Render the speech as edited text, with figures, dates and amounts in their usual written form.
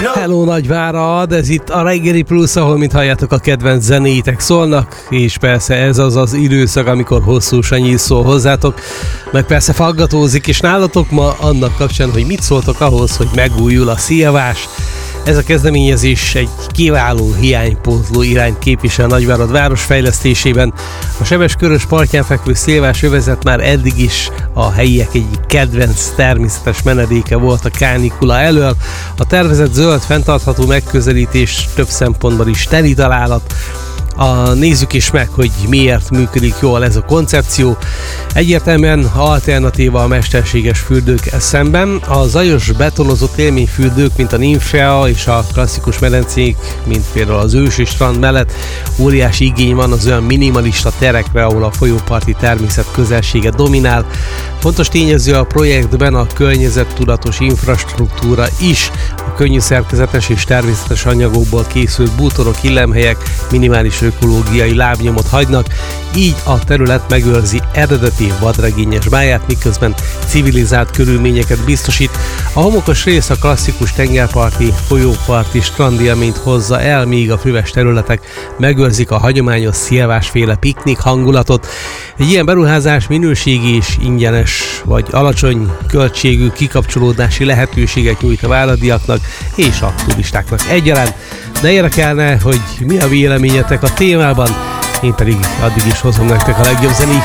Hello Nagyvárad, ez itt a Reggeli Plusz, ahol mint halljátok a kedvenc zenéitek szólnak, és persze ez az az időszak, amikor Hosszú Sanyi szól hozzátok, meg persze faggatózik, és nálatok ma annak kapcsán, hogy mit szóltok ahhoz, hogy megújul a szilvás. Ez a kezdeményezés egy kiváló hiánypótló irányt képvisel Nagyvárad városfejlesztésében. A Sebes-Körös partján fekvő szilvás övezet már eddig is a helyiek egyik kedvenc természetes menedéke volt a kánikula elől. A tervezett zöld fenntartható megközelítés több szempontból is teli találat. Nézzük is meg, hogy miért működik jól ez a koncepció. Egyértelműen alternatíva a mesterséges fürdők szemben. A zajos betonozott élményfürdők, mint a Ninfea és a klasszikus medencék, mint például az Ősi strand mellett óriási igény van az olyan minimalista terekre, ahol a folyóparti természet közelsége dominál. Fontos tényező a projektben a környezettudatos infrastruktúra is. A könnyű szerkezetes és természetes anyagokból készült bútorok, illemhelyek minimális ökológiai lábnyomot hagynak, így a terület megőrzi eredeti vadregényes báját, miközben civilizált körülményeket biztosít. A homokos rész a klasszikus tengerparti, folyóparti strandélményt hozza el, míg a füves területek megőrzik a hagyományos szilvásféle piknik hangulatot. Egy ilyen beruházás minőségi és ingyenes vagy alacsony költségű kikapcsolódási lehetőséget nyújt a váradiaknak és a turistáknak egyaránt. De érdekelne, hogy mi a véleményetek a témában, én pedig addig is hozom nektek a legjobb zenék